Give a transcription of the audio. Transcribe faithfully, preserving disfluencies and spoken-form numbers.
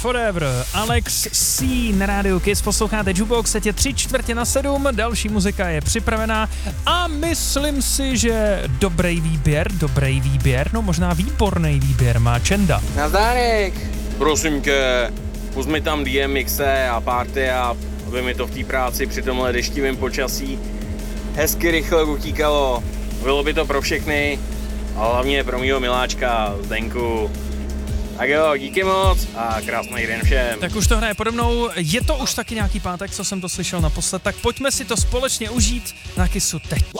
Forever, Alex C. na rádiu Kiss, posloucháte Jukebox, teď je tři čtvrtě na sedm, další muzika je připravená a myslím si, že dobrý výběr, dobrý výběr, no možná výborný výběr má Čenda. Nazdárek! Prosím tě, pust mi tam D M X a party a aby mi to v té práci při tomhle deštivém počasí hezky rychle utíkalo. Bylo by to pro všechny, a hlavně pro mýho miláčka Zdenku. Tak jo, díky moc a krásný den všem. Tak už to hraje pode mnou, je to už taky nějaký pátek, co jsem to slyšel naposled, tak pojďme si to společně užít na Kissu teď.